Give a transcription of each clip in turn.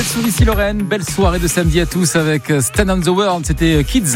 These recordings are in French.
êtes sur ici Lorraine, belle soirée de samedi à tous avec Stand on the World, c'était Kids.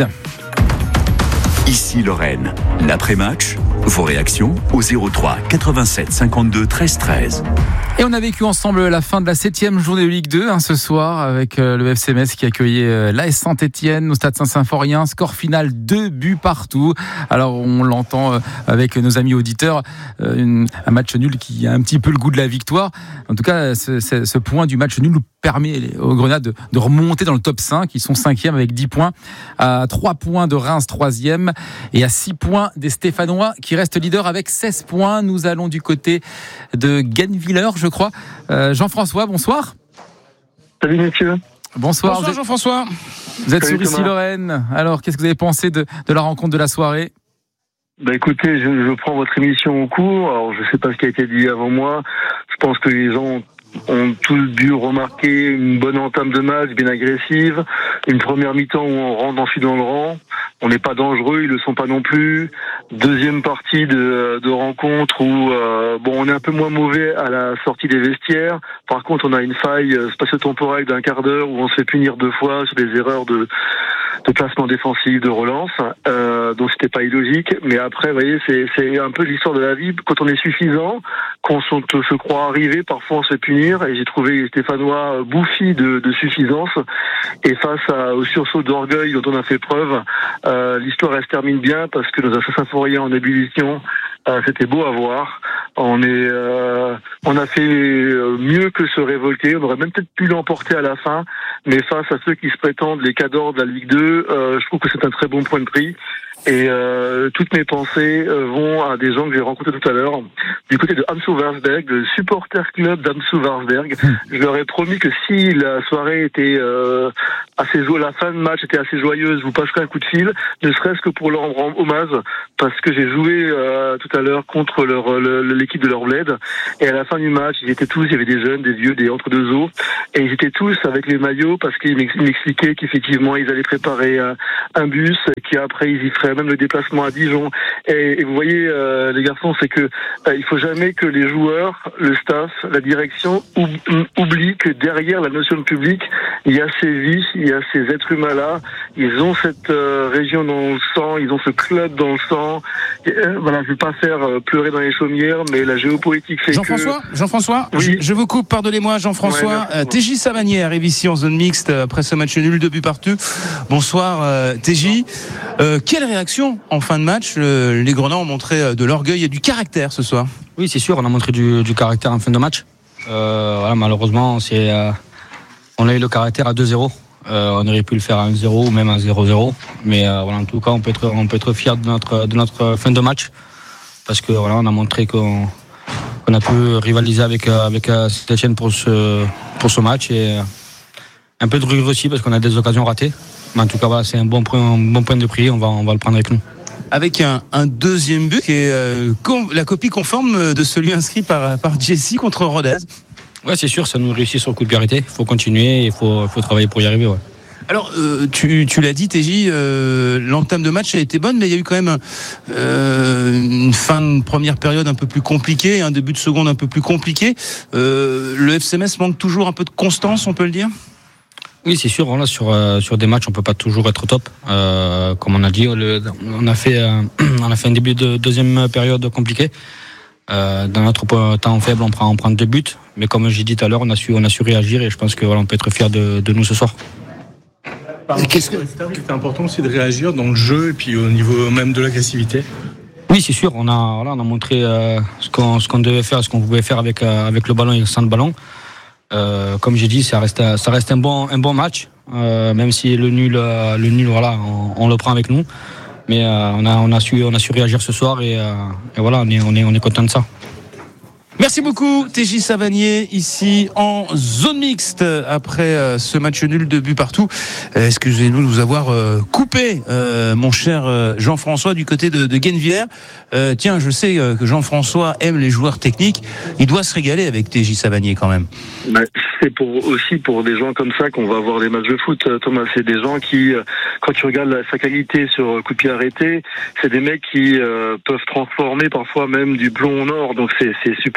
Ici Lorraine, l'après-match, vos réactions au 03 87 52 13 13. Et on a vécu ensemble la fin de la 7e journée de Ligue 2 ce soir avec le FC Metz qui accueillait l'AS Saint-Etienne au stade Saint-Symphorien. Score final 2 buts partout. Alors on l'entend avec nos amis auditeurs, un match nul qui a un petit peu le goût de la victoire. En tout cas, ce point du match nul nous permet aux Grenades de remonter dans le top 5. Ils sont 5e avec 10 points, à 3 points de Reims 3e et à 6 points des Stéphanois qui restent leaders avec 16 points. Nous allons du côté de Guenvillers, je crois. Jean-François, bonsoir. Salut messieurs. Bonsoir Jean-François. Vous êtes Salut, sur ici Lorraine. Alors, qu'est-ce que vous avez pensé de la rencontre de la soirée ? Écoutez, je prends votre émission au cours. Alors je sais pas ce qui a été dit avant moi. Je pense que les gens ont tous dû remarquer une bonne entame de match, bien agressive, une première mi-temps où on rentre ensuite dans le rang. On n'est pas dangereux, ils le sont pas non plus. Deuxième partie de rencontre où on est un peu moins mauvais à la sortie des vestiaires. Par contre, on a une faille spatio-temporelle d'un quart d'heure où on se fait punir 2 fois sur des erreurs de placement défensif, de relance. Donc c'était pas illogique. Mais après, vous voyez, c'est un peu l'histoire de la vie. Quand on est suffisant, qu'on se croit arrivé, parfois on se fait punir. Et j'ai trouvé les Stéphanois bouffis de suffisance. Et face au sursaut d'orgueil dont on a fait preuve, l'histoire elle se termine bien parce que nos Saint-Symphorien en ébullition, c'était beau à voir. On a fait mieux que se révolter. On aurait même peut-être pu l'emporter à la fin. Mais face à ceux qui se prétendent les cadors de la Ligue 2, je trouve que c'est un très bon point de prix. Et toutes mes pensées vont à des gens que j'ai rencontrés tout à l'heure du côté de Hamsou-Warsberg, le supporter club d'Hamsou-Warsberg. Je leur ai promis que si la soirée était assez joyeuse, la fin de match était assez joyeuse, je vous passerai un coup de fil, ne serait-ce que pour leur rendre hommage, parce que j'ai joué tout à l'heure contre l'équipe de leur bled, et à la fin du match, il y avait des jeunes, des vieux, des entre-deux eaux, et ils étaient tous avec les maillots parce qu'ils m'expliquaient qu'effectivement ils allaient préparer un bus, qu'après ils y feraient même le déplacement à Dijon. Et vous voyez, les garçons, c'est que il faut jamais que les joueurs, le staff, la direction oublient que derrière la notion de public, il y a ces vies, il y a ces êtres humains-là. Ils ont cette région dans le sang, ils ont ce club dans le sang. Voilà, je vais pas faire pleurer dans les chaumières, mais la géopolitique fait Jean-François, oui. je vous coupe, pardonnez-moi Jean-François. Ouais, TJ Savanier arrive ici en zone mixte après ce match nul, 2 buts partout. Bonsoir TJ. Quelle réaction en fin de match? Les Grenats ont montré de l'orgueil et du caractère ce soir. Oui, c'est sûr, on a montré du caractère en fin de match. Malheureusement, on a eu le caractère à 2-0. On aurait pu le faire à 1-0 ou même à 0-0. Mais en tout cas, on peut être fiers de notre fin de match. Parce que on a montré qu'on a pu rivaliser avec Saint-Etienne pour ce match. Et un peu de regret aussi parce qu'on a des occasions ratées. Mais en tout cas, c'est un bon point de prix. On va le prendre avec nous. Avec un deuxième but qui est la copie conforme de celui inscrit par Jesse contre Rodez. Ouais, c'est sûr, ça nous réussit sur le coup de pied arrêté. Il faut continuer, il faut travailler pour y arriver. Ouais. Alors, tu l'as dit, TJ, l'entame de match a été bonne, mais il y a eu quand même une fin de première période un peu plus compliquée, un début de seconde un peu plus compliqué. Le FC Metz manque toujours un peu de constance, on peut le dire ? Oui, c'est sûr. Sur des matchs, on peut pas toujours être top. Comme on a dit, on a fait un début de deuxième période compliqué. Dans notre temps faible, on prend 2 buts. Mais comme j'ai dit tout à l'heure, on a su réagir et je pense qu'on peut être fiers de nous ce soir. Qu'est-ce que c'était important aussi de réagir dans le jeu et puis au niveau même de l'agressivité? Oui, c'est sûr. On a montré ce qu'on devait faire, ce qu'on pouvait faire avec le ballon et sans le ballon. Comme j'ai dit, ça reste un bon match, même si le nul, on le prend avec nous. Mais on a su réagir ce soir et voilà, on est content de ça. Merci beaucoup TJ Savanier ici en zone mixte après ce match nul, 2 buts partout. Excusez-nous de vous avoir coupé mon cher Jean-François du côté de Guenvillers. Tiens, je sais que Jean-François aime les joueurs techniques. Il doit se régaler avec TJ Savanier quand même. C'est aussi pour des gens comme ça qu'on va voir des matchs de foot, Thomas. C'est des gens qui, quand tu regardes sa qualité sur coup de pied arrêté, c'est des mecs qui peuvent transformer parfois même du plomb en or. Donc c'est super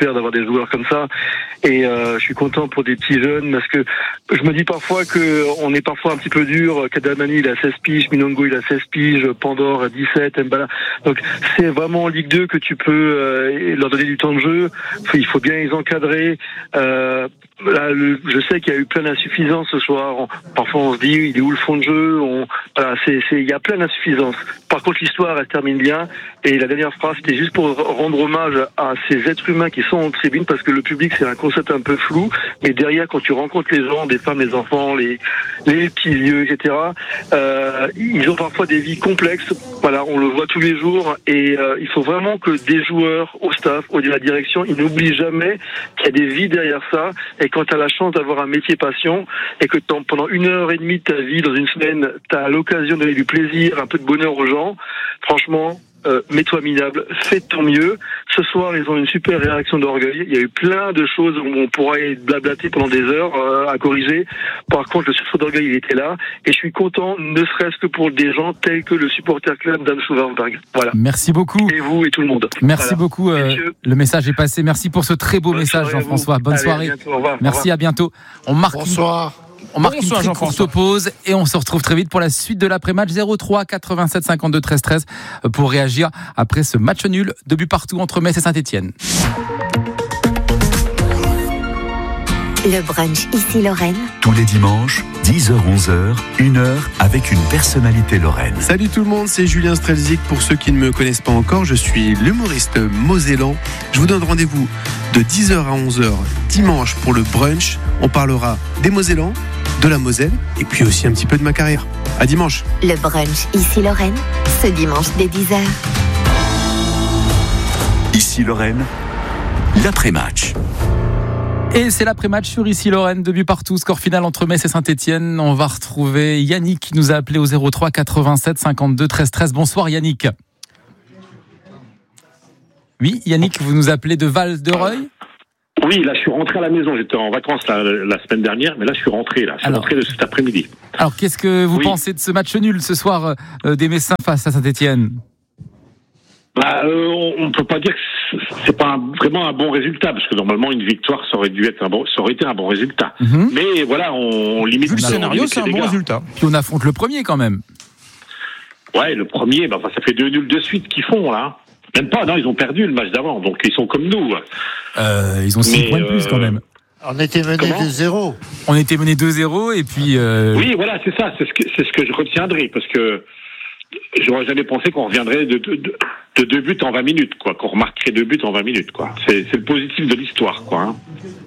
supplémentaire d'avoir des joueurs comme ça. Et je suis content pour des petits jeunes parce que je me dis parfois que on est parfois un petit peu dur. Kadamani il a 16 piges, Minongo il a 16 piges, Pandore 17, Mbala. Donc c'est vraiment en Ligue 2 que tu peux leur donner du temps de jeu. Il faut bien les encadrer. Là, je sais qu'il y a eu plein d'insuffisances ce soir. Parfois on se dit il est où le fond de jeu. Voilà, il y a plein d'insuffisances. Par contre l'histoire elle termine bien. Et la dernière phrase c'était juste pour rendre hommage à ces êtres humains qui sont en tribune parce que le public c'est un concept un peu flou. Mais derrière quand tu rencontres les gens, des femmes, les enfants, les petits vieux, etc. Ils ont parfois des vies complexes. Voilà, on le voit tous les jours. Et il faut vraiment que des joueurs au staff, au de la direction, ils n'oublient jamais qu'il y a des vies derrière ça. Et quand tu as la chance d'avoir un métier passion et que pendant 1h30 de ta vie, dans une semaine, tu as l'occasion de donner du plaisir, un peu de bonheur aux gens, franchement, mets-toi minable, fais de ton mieux. Ce soir, ils ont une super réaction d'orgueil. Il y a eu plein de choses où on pourrait blablater pendant des heures à corriger. Par contre, le sursaut d'orgueil, il était là. Et je suis content, ne serait-ce que pour des gens tels que le supporter club d'Anne Schouwerberg. Voilà. Merci beaucoup. Et vous et tout le monde. Merci voilà. Beaucoup. Le message est passé. Merci pour ce très beau message, Jean-François. Bonne soirée. À bientôt. Au revoir. Merci, à bientôt. On marque Bonsoir. une très courte pause et on se retrouve très vite pour la suite de l'après-match. 03 87 52 13 13 pour réagir après ce match nul, 2 buts partout entre Metz et Saint-Etienne. Le brunch ici Lorraine. Tous les dimanches, 10h-11h, 1h avec une personnalité lorraine. Salut tout le monde, c'est Julien Strelzik. Pour ceux qui ne me connaissent pas encore, je suis l'humoriste mosellan. Je vous donne rendez-vous de 10h à 11h dimanche pour le brunch. On parlera des Mosellans, de la Moselle et puis aussi un petit peu de ma carrière. À dimanche. Le brunch ici Lorraine, ce dimanche dès 10h. Ici Lorraine, l'après-match. Et c'est l'après-match sur Ici Lorraine, 2 buts partout, score final entre Metz et Saint-Etienne. On va retrouver Yannick qui nous a appelé au 03 87 52 13 13. Bonsoir Yannick. Oui, Yannick, vous nous appelez de Val-de-Reuil ? Oui, là je suis rentré à la maison, j'étais en vacances la semaine dernière, mais là je suis rentré rentré de cet après-midi. Alors qu'est-ce que vous pensez de ce match nul ce soir des Messins face à Saint-Etienne ? On ne peut pas dire que c'est pas vraiment un bon résultat, parce que normalement une victoire ça aurait été un bon résultat. Mais voilà, on limite. Vu le scénario, c'est un bon résultat. Puis on affronte le premier quand même. Ouais, le premier, ça fait 2 nuls de suite qu'ils font là. Même pas, non, ils ont perdu le match d'avant, donc ils sont comme nous. Ils ont 6 points de plus quand même. On était mené 2-0. On était mené 2-0 et puis. Oui, voilà, c'est ça, c'est ce que je retiendrai, parce que j'aurais jamais pensé qu'on reviendrait de 2 buts en 20 minutes, quoi, qu'on remarquerait 2 buts en 20 minutes, quoi. C'est le positif de l'histoire, quoi. Hein.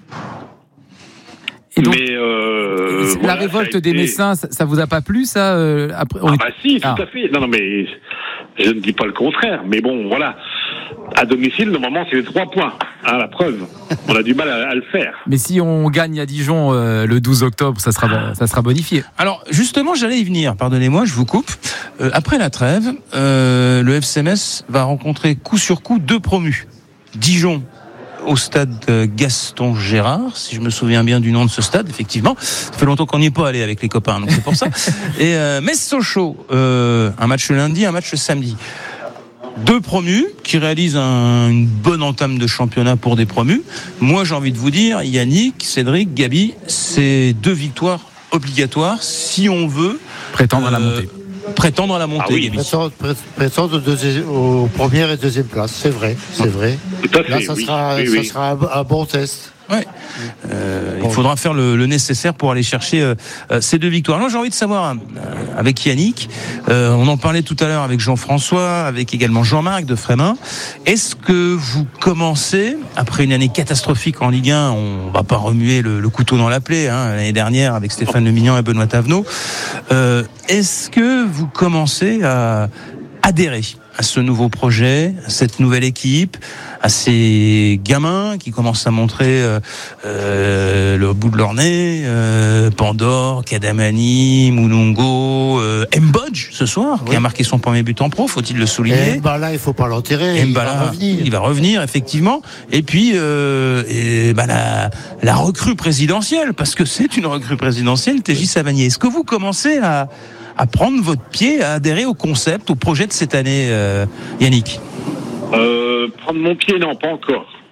Et donc, mais la révolte des Messins, ça vous a pas plu, ça après, si, tout à fait. Non, mais je ne dis pas le contraire. Mais bon, voilà. À domicile, normalement, c'est les 3 points. Hein, la preuve. On a du mal à le faire. Mais si on gagne à Dijon le 12 octobre, ça sera bonifié. Alors, justement, j'allais y venir. Pardonnez-moi, je vous coupe. Après la trêve, le FC Metz va rencontrer coup sur coup 2 promus. Dijon, au stade Gaston Gérard, si je me souviens bien du nom de ce stade, effectivement. Ça fait longtemps qu'on n'y est pas allé avec les copains, donc c'est pour ça. Et Metz-Sochaux, un match le lundi, un match le samedi. 2 promus qui réalisent une bonne entame de championnat pour des promus. Moi, j'ai envie de vous dire, Yannick, Cédric, Gabi, c'est 2 victoires obligatoires si on veut prétendre à la montée. Prétendre à la montée, Gabi. Prétendre aux premières et deuxième places, c'est vrai. Là, ça sera un bon test. Ouais. Il faudra faire le nécessaire pour aller chercher ces 2 victoires. Moi, j'ai envie de savoir, avec Yannick, on en parlait tout à l'heure avec Jean-François, avec également Jean-Marc de Frémin. Est-ce que vous commencez, après une année catastrophique en Ligue 1, on va pas remuer le couteau dans la plaie, hein, l'année dernière avec Stéphane Le Mignon et Benoît Tavenot, est-ce que vous commencez à adhérer à ce nouveau projet, à cette nouvelle équipe, à ces gamins qui commencent à montrer le bout de leur nez, Pandore, Kadamani, Moulongo, Mbodj ce soir, qui a marqué son premier but en pro, faut-il le souligner. Mbala, il faut pas l'enterrer, il va revenir effectivement. Et puis la recrue présidentielle, parce que c'est une recrue présidentielle, TJ Savanier. Est-ce que vous commencez à prendre votre pied, à adhérer au concept, au projet de cette année, Yannick? Prendre mon pied, non, pas encore.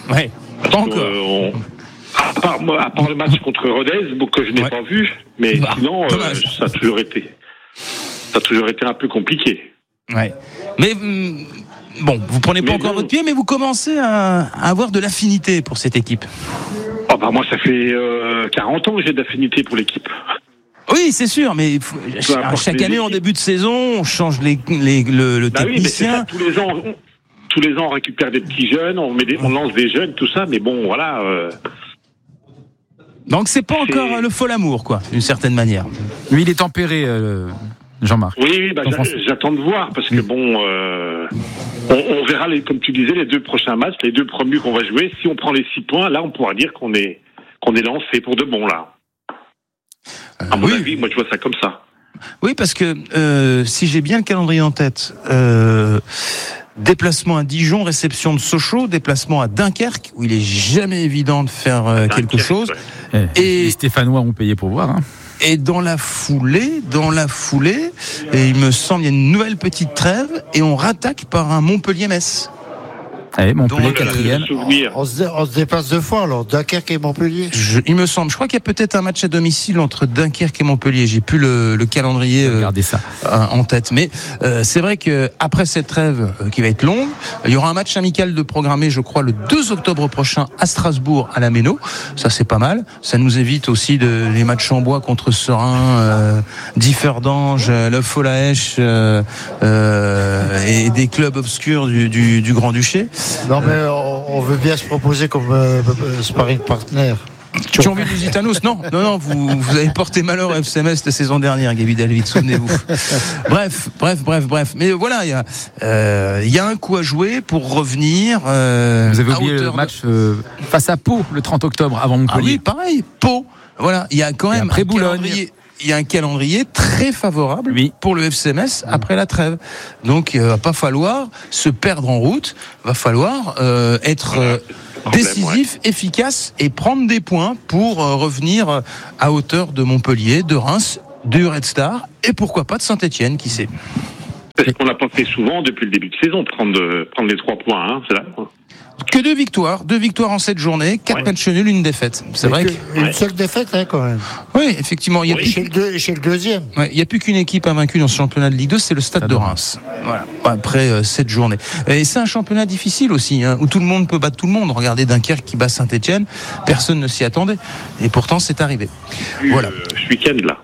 Ouais. Pas encore. À part le match contre Rodez, que je n'ai pas vu, mais sinon, ça a toujours été un peu compliqué. Ouais. Mais bon, vous prenez pas encore votre pied, mais vous commencez à avoir de l'affinité pour cette équipe. Moi, ça fait 40 ans que j'ai d'affinité pour l'équipe. Oui, c'est sûr, mais chaque année en début de saison, on change le technicien. Oui, mais tous les ans, on récupère des petits jeunes, on lance des jeunes, tout ça, mais bon, voilà. Donc c'est pas encore le fol amour, quoi, d'une certaine manière. Lui, il est tempéré, Jean-Marc. Oui, j'attends de voir, parce que on verra, comme tu disais, les 2 prochains matchs, les 2 premiers qu'on va jouer. Si on prend les 6 points, là, on pourra dire qu'on est lancé pour de bon, là. À mon avis, moi, je vois ça comme ça. Oui, parce que si j'ai bien le calendrier en tête, déplacement à Dijon, réception de Sochaux, déplacement à Dunkerque, où il est jamais évident de faire quelque chose. Ouais. Et les Stéphanois ont payé pour voir. Et dans la foulée, et il me semble, il y a une nouvelle petite trêve, et on rattaque par un Montpellier-Metz. Allez, Montpellier 4e. On se dépasse 2 fois alors, Dunkerque et Montpellier. Il me semble. Je crois qu'il y a peut-être un match à domicile entre Dunkerque et Montpellier. J'ai plus le calendrier en tête. Mais c'est vrai que après cette trêve qui va être longue, il y aura un match amical de programmé, je crois, le 2 octobre prochain à Strasbourg, à la Méno. Ça, c'est pas mal. Ça nous évite aussi les matchs en bois contre Serein, Differdange, le Folaèche et des clubs obscurs du Grand-Duché. Non, mais on veut bien se proposer comme sparring partner. Tu as envie de Lusitanos ? Non, vous avez porté malheur à FC Metz la saison dernière, Gaby Dalvit, souvenez-vous. Bref. Mais voilà, il y a un coup à jouer pour revenir. Vous avez oublié le match face à Pau le 30 octobre avant Montpellier. Ah oui, pareil, Pau. Voilà, il y a quand même après Boulogne. Il y a un calendrier très favorable pour le FC Metz après la trêve. Donc il va pas falloir se perdre en route, va falloir être décisif, efficace et prendre des points pour revenir à hauteur de Montpellier, de Reims, de Red Star et pourquoi pas de Saint-Etienne, qui sait. Parce qu'on l'a pas fait souvent depuis le début de saison, prendre les 3 points, c'est là. Que 2 victoires en 7 journées, 4 matchs nuls, 1 défaite. C'est vrai une seule défaite, quand même. Oui, effectivement. Il y a chez le deuxième. Ouais, il n'y a plus qu'une équipe invaincue dans ce championnat de Ligue 2, c'est le Stade de Reims. Voilà. Après 7 journées. Et c'est un championnat difficile aussi, où tout le monde peut battre tout le monde. Regardez Dunkerque qui bat Saint-Etienne, personne ne s'y attendait. Et pourtant, c'est arrivé. Voilà. Ce week-end, là.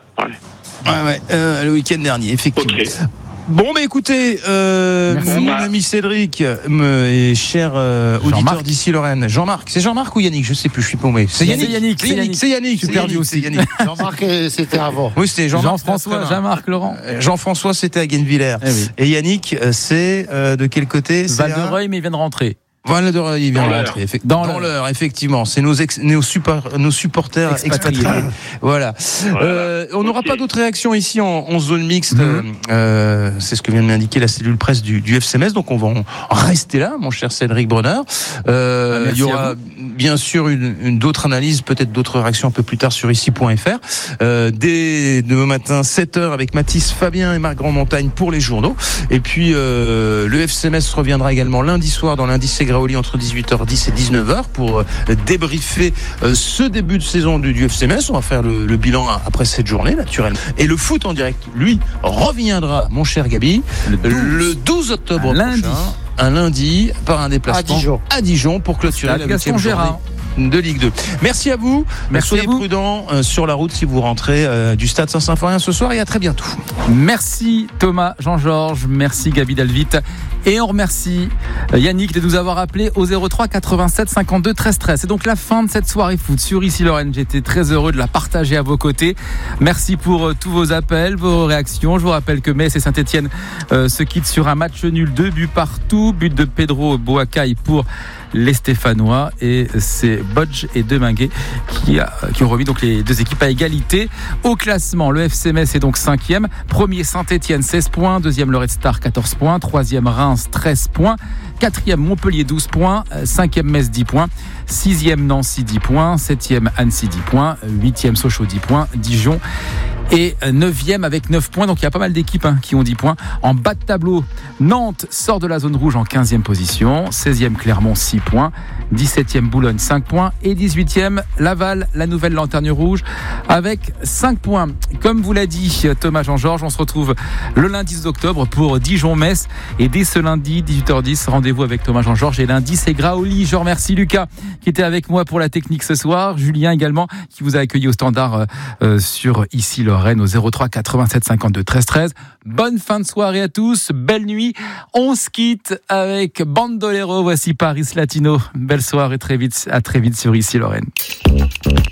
Le week-end dernier, effectivement. Okay. Bon, mais écoutez, mon ami Cédric et cher auditeur d'ici Lorraine, Jean-Marc, c'est Jean-Marc ou Yannick, je sais plus, je suis paumé. C'est Yannick. C'est Yannick. Je suis perdu aussi. Jean-Marc, c'était avant. Oui, c'était Jean-François, Jean-Marc Laurent. Jean-François, c'était à Guenvillers. Et Yannick, c'est de quel côté? Val-de-Reuil, mais il vient de rentrer. Voilà, il vient de rentrer. Dans l'heure, effectivement. C'est nos supporters expatriés. Voilà. On n'aura pas d'autres réactions ici en zone mixte. C'est ce que vient de m'indiquer la cellule presse du FC Metz. Donc on va en rester là, mon cher Cédric Brunner. Il y aura bien sûr d'autres analyses, peut-être d'autres réactions un peu plus tard sur ici.fr. Dès demain matin, 7h avec Mathis Fabien et Marc Grandmontagne pour les journaux. Et puis le FC Metz reviendra également lundi soir dans l'indice Segraoli entre 18h10 et 19h pour débriefer ce début de saison du FC Metz. On va faire le bilan après cette journée, naturellement. Et le foot en direct, lui, reviendra, mon cher Gabi, le 12 octobre prochain. Un lundi, par un déplacement à Dijon pour clôturer la 8e journée de Ligue 2. Merci à vous. Soyez prudents sur la route si vous rentrez du Stade Saint-Symphorien ce soir et à très bientôt. Merci Thomas, Jean-Georges, merci Gaby Dalvit et on remercie Yannick de nous avoir appelé au 03 87 52 13 13. C'est donc la fin de cette soirée foot sur Ici Lorraine. J'étais très heureux de la partager à vos côtés. Merci pour tous vos appels, vos réactions. Je vous rappelle que Metz et Saint-Etienne se quittent sur un match nul, 2 buts partout. But de Pedro Boakai pour les Stéphanois et c'est Bodge et Deminguet qui ont remis donc les 2 équipes à égalité au classement. Le FC Metz est donc 5e, premier Saint-Etienne 16 points, 2e le Red Star 14 points, 3e Reims 13 points, 4e Montpellier 12 points, 5e Metz 10 points, 6e Nancy 10 points, 7e Annecy 10 points, 8e Sochaux 10 points, Dijon Et 9e avec 9 points. Donc il y a pas mal d'équipes qui ont 10 points. En bas de tableau, Nantes sort de la zone rouge en 15e position. 16e Clermont, 6 points. 17e Boulogne, 5 points. Et 18e Laval, la nouvelle lanterne rouge, avec 5 points. Comme vous l'a dit Thomas Jean-Georges, on se retrouve le lundi 10 octobre pour Dijon-Metz. Et dès ce lundi, 18h10, rendez-vous avec Thomas Jean-Georges. Et lundi, c'est Graoli. Je remercie Lucas qui était avec moi pour la technique ce soir. Julien également qui vous a accueilli au standard sur Ici Lorraine au 03 87 52 13 13. Bonne fin de soirée à tous. Belle nuit. On se quitte avec Bandolero. Voici Paris Latino. Belle soirée. À très vite sur Ici Lorraine.